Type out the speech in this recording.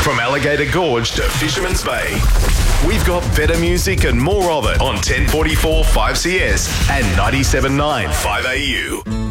From Alligator Gorge to Fisherman's Bay, we've got better music and more of it on 1044 5CS and 97.9 5AU.